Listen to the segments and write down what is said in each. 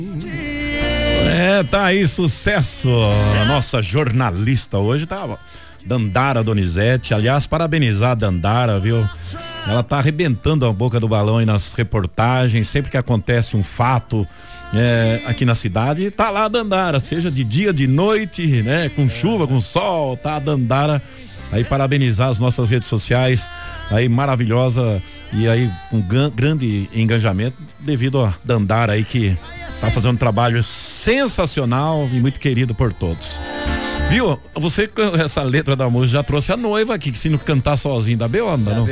Tá aí, sucesso. A nossa jornalista hoje tá Dandara Donizete. Aliás, parabenizar a Dandara, viu? Ela tá arrebentando a boca do balão aí nas reportagens. Sempre que acontece um fato aqui na cidade, tá lá a Dandara, seja de dia, de noite, né? Com chuva, com sol, tá a Dandara. Aí parabenizar as nossas redes sociais, aí maravilhosa e aí um grande engajamento devido a Dandara aí que tá fazendo um trabalho sensacional e muito querido por todos. Viu? Você com essa letra da música já trouxe a noiva aqui, que se não cantar sozinho dá B.O., não?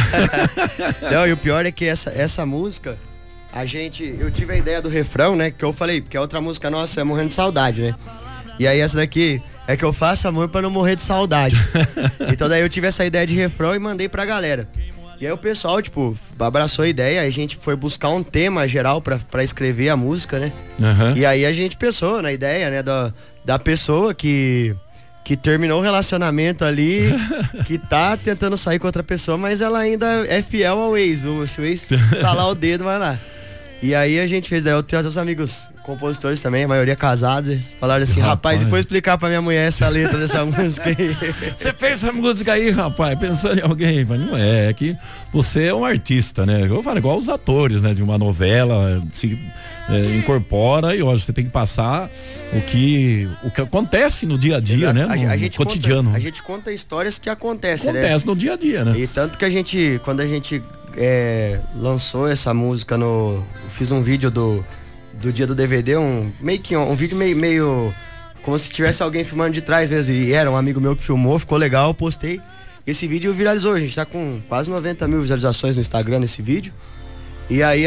Não, e o pior é que essa música, eu tive a ideia do refrão, né? Que eu falei, porque a outra música nossa é Morrendo de Saudade, né? E aí essa daqui é que eu faço amor pra não morrer de saudade. Então daí eu tive essa ideia de refrão e mandei pra galera. E aí o pessoal, tipo, abraçou a ideia, a gente foi buscar um tema geral pra escrever a música, né? Uhum. E aí a gente pensou na ideia, né, da pessoa que terminou o relacionamento ali, que tá tentando sair com outra pessoa, mas ela ainda é fiel ao ex. Se o ex estalar o dedo, vai lá. E aí a gente fez, daí eu tenho outros amigos compositores também, a maioria casados, eles falaram assim, rapaz, depois explicar pra minha mulher essa letra dessa música aí. Você fez essa música aí, rapaz, pensando em alguém, mas não é que você é um artista, né? Eu falo igual os atores, né? De uma novela, se incorpora e olha, você tem que passar o que acontece no dia a dia, né? No cotidiano. A gente conta histórias que acontecem, né? Acontece no dia a dia, né? E tanto que quando a gente lançou essa música fiz um vídeo do dia do DVD, um vídeo meio como se tivesse alguém filmando de trás mesmo, e era um amigo meu que filmou, ficou legal, eu postei. Esse vídeo viralizou, a gente tá com quase 90 mil visualizações no Instagram nesse vídeo. E aí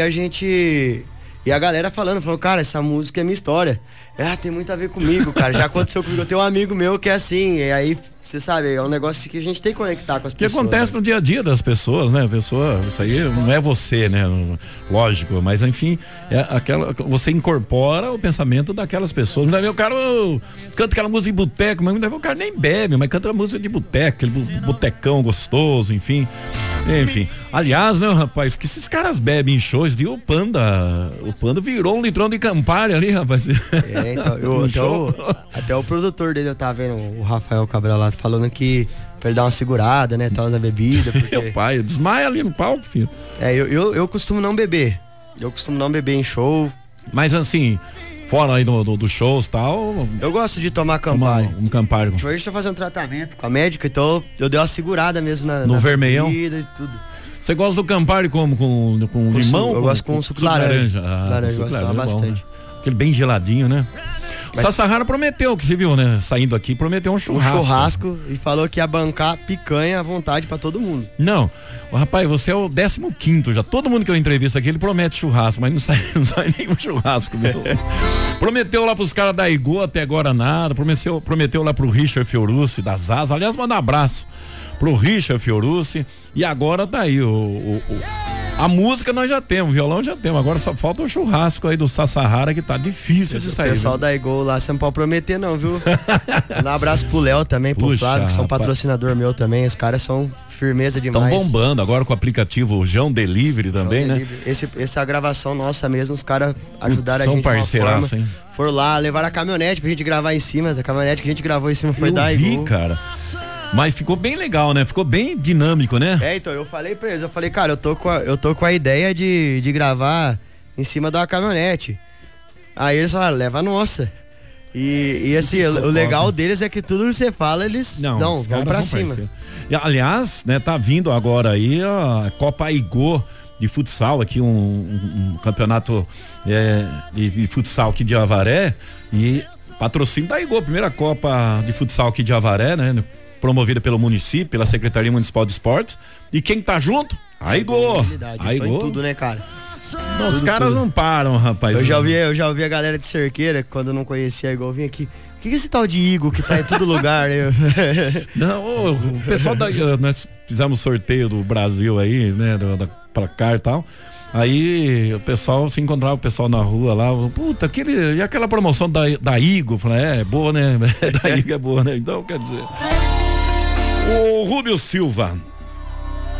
a galera falou, cara, essa música é minha história. Tem muito a ver comigo, cara, já aconteceu comigo, eu tenho um amigo meu que é assim, e aí, você sabe, é um negócio que a gente tem que conectar com as pessoas. Que acontece, né? No dia a dia das pessoas, né? Isso aí não é você, né? Lógico, mas enfim, você incorpora o pensamento daquelas pessoas. Não é o cara canta aquela música de boteco, mas não é o cara nem bebe, mas canta a música de boteco, aquele botecão gostoso, enfim. Aliás, né, rapaz, que esses caras bebem em shows, viu? O Panda virou um litrão de Campari ali, rapaz. Então, até o produtor dele, eu tava vendo, o Rafael Cabral lá, falando que pra ele dar uma segurada, né, tal, na bebida. Porque... Meu pai, desmaia ali no palco, filho. Eu costumo não beber. Em show. Mas assim, fora aí dos shows e tal... Eu gosto de tomar Campari. Um Campari. Tipo, hoje eu tô fazendo tratamento com a médica, então eu dei uma segurada mesmo no vermelhão e tudo. Você gosta do Campari como? Com limão? Eu gosto com suco de laranja. Laranja, eu gosto bastante. Aquele bem geladinho, né? Sassahara prometeu, que você viu, né? Saindo aqui, prometeu um churrasco. Um churrasco e falou que ia bancar picanha à vontade pra todo mundo. Não, rapaz, você é o 15º já. Todo mundo que eu entrevisto aqui, ele promete churrasco, mas não sai nenhum churrasco, meu. Prometeu lá pros caras da Igô, até agora nada. Prometeu lá pro Richard Fiorucci, das Asas. Aliás, manda um abraço pro Richard Fiorucci. E agora tá aí a música nós já temos, o violão já temos, agora só falta o churrasco aí do Sassahara, que tá difícil de sair. O pessoal da Igol lá, você não pode prometer não, viu? Um abraço pro Léo também, pro Flávio, que são patrocinador meu também, os caras são firmeza demais. Estão bombando agora com o aplicativo João Delivery também, né? Essa gravação nossa mesmo, os caras ajudaram a gente. São parceiraços, hein? Foram lá, levaram a caminhonete pra gente gravar em cima, a caminhonete que a gente gravou em cima foi da Igol. Cara. Mas ficou bem legal, né? Ficou bem dinâmico, né? Então, eu falei pra eles, cara, eu tô com a ideia de gravar em cima da caminhonete. Aí eles falaram, leva a nossa. E assim, o legal deles é que tudo que você fala, eles vão pra cima. E, aliás, né, tá vindo agora aí a Copa Igô de futsal aqui, um campeonato de futsal aqui de Avaré, e patrocínio da Igô, primeira Copa de futsal aqui de Avaré, né? Promovida pelo município, pela Secretaria Municipal de Esportes. E quem tá junto? A Igô. Estou em tudo, né, cara? Não, os caras não param, rapaz. Eu já ouvi a galera de Cerqueira, quando eu não conhecia a Igô, vinha aqui. O que é esse tal de Igor que tá em todo lugar, né? Não, o pessoal nós fizemos sorteio do Brasil aí, né? Da placar e tal. Aí o pessoal se encontrava, o pessoal na rua lá, puta, e aquela promoção da Igor? Falei, é boa, né? Da Igor é boa, né? Então, quer dizer. O Rubio Silva,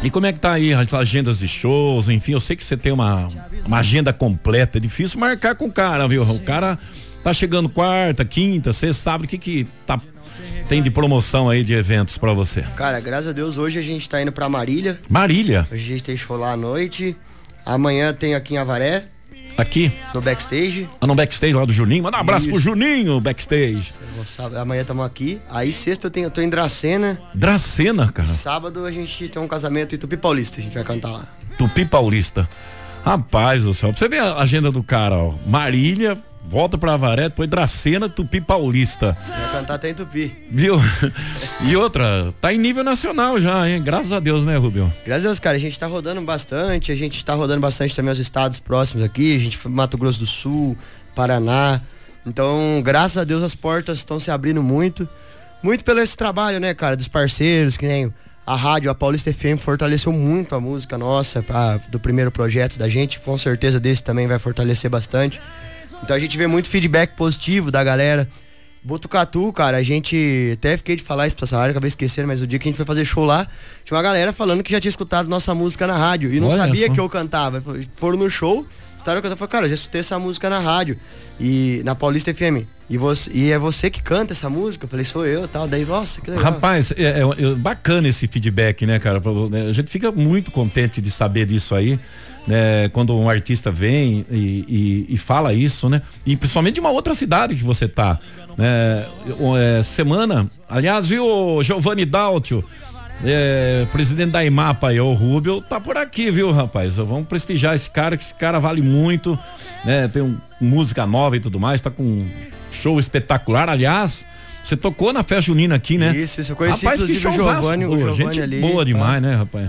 E como é que tá aí as agendas de shows, enfim, eu sei que você tem uma agenda completa, é difícil marcar com o cara, viu? O cara tá chegando quarta, quinta, sexta, sábado, o que tem de promoção aí de eventos pra você? Cara, graças a Deus, hoje a gente tá indo pra Marília. Marília? Hoje a gente tem show lá à noite, amanhã tem aqui em Avaré. Aqui? No backstage. No backstage lá do Juninho. Manda um abraço pro Juninho, backstage. Amanhã estamos aqui. Aí sexta eu tô em Dracena. Dracena, cara? Sábado a gente tem um casamento em Tupi Paulista. A gente vai cantar lá. Tupi Paulista. Rapaz do céu. Pra você ver a agenda do cara, ó. Marília, volta pra Avaré, depois Dracena, Tupi Paulista. Vai cantar até em Tupi. Viu? E outra, tá em nível nacional já, hein? Graças a Deus, né, Rubio? Graças a Deus, cara. A gente tá rodando bastante. A gente tá rodando bastante também os estados próximos aqui. A gente foi Mato Grosso do Sul, Paraná. Então, graças a Deus, as portas estão se abrindo muito. Muito pelo esse trabalho, né, cara? Dos parceiros, que nem a rádio, a Paulista FM fortaleceu muito a música nossa, do primeiro projeto da gente. Com certeza desse também vai fortalecer bastante. Então a gente vê muito feedback positivo da galera. Botucatu, cara, a gente até fiquei de falar isso pra essa área, acabei esquecendo, mas o dia que a gente foi fazer show lá, tinha uma galera falando que já tinha escutado nossa música na rádio e não sabia que eu cantava. Foram no show, estaram cantando, falaram, cara, eu já escutei essa música na rádio e na Paulista FM. E é você que canta essa música? Eu falei, sou eu, tal. Daí, nossa, que legal. Rapaz, bacana esse feedback, né, cara? A gente fica muito contente de saber disso aí, né? Quando um artista vem e fala isso, né? E principalmente de uma outra cidade que você tá, né? Semana, aliás, viu, Giovanni Daltio, presidente da IMAPA aí, o Rubio, tá por aqui, viu, rapaz? Vamos prestigiar esse cara, que esse cara vale muito, né? Tem música nova e tudo mais, tá com um show espetacular, aliás, você tocou na festa junina aqui, né? Isso, eu conheci, rapaz, inclusive, o Giovanni gente ali. Boa demais, né, rapaz?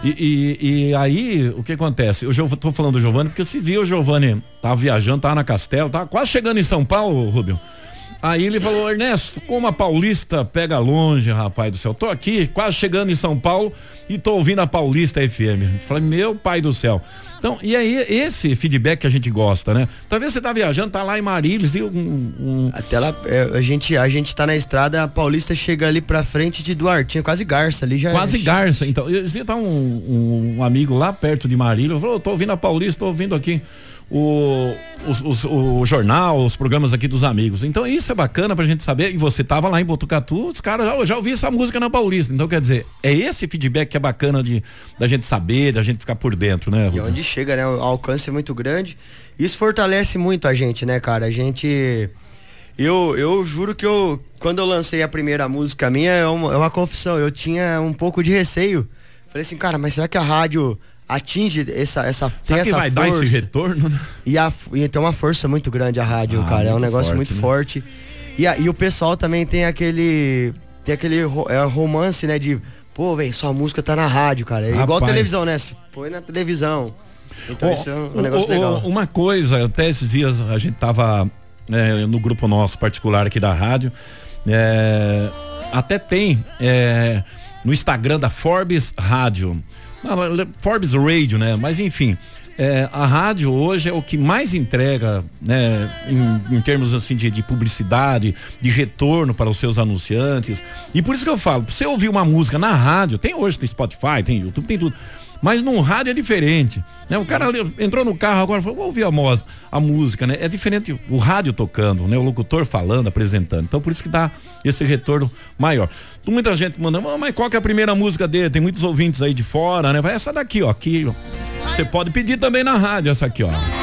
E aí, o que acontece? Eu tô falando do Giovanni porque esses dias o Giovanni tava viajando, tava na Castelo, tava quase chegando em São Paulo, Rubio. Aí ele falou, Ernesto, como a Paulista pega longe, rapaz do céu, tô aqui quase chegando em São Paulo e tô ouvindo a Paulista FM. Eu falei, meu pai do céu. Então, e aí, esse feedback que a gente gosta, né? Talvez você tá viajando, tá lá em Marília, até lá, a gente tá na estrada, a Paulista chega ali pra frente de Duartinho, quase Garça ali já. Quase Garça, então, tá um amigo lá perto de Marília, falou, tô ouvindo a Paulista, tô ouvindo aqui o jornal, os programas aqui dos amigos. Então isso é bacana pra gente saber. E você tava lá em Botucatu, os caras já ouvi essa música na Paulista. Então quer dizer, é esse feedback que é bacana da gente saber, da gente ficar por dentro, né? E onde chega, né? O alcance é muito grande. Isso fortalece muito a gente, né, cara? A gente... Eu juro que quando eu lancei a primeira música minha, é uma confissão. Eu tinha um pouco de receio. Falei assim, cara, mas será que a rádio atinge essa Será que vai dar esse retorno, né? E tem uma força muito grande a rádio, cara. É um negócio forte, muito forte. E o pessoal também tem aquele romance, né? De, pô, velho, sua música tá na rádio, cara. É igual a televisão, né? Se põe na televisão. Então isso é um negócio legal. Uma coisa, até esses dias a gente tava no grupo nosso particular aqui da rádio. Até tem no Instagram da Forbes Rádio. Forbes Radio, né? Mas enfim, a rádio hoje é o que mais entrega, né? Em termos assim de publicidade, de retorno para os seus anunciantes. E por isso que eu falo, pra você ouvir uma música na rádio, tem Spotify, tem YouTube, tem tudo. Mas num rádio é diferente, né? O cara entrou no carro agora e falou, vou ouvir a música, né? É diferente o rádio tocando, né? O locutor falando, apresentando. Então por isso que dá esse retorno maior. Muita gente mandando, mas qual que é a primeira música dele? Tem muitos ouvintes aí de fora, né? Vai essa daqui, ó. Aqui, ó. Você pode pedir também na rádio essa aqui, ó.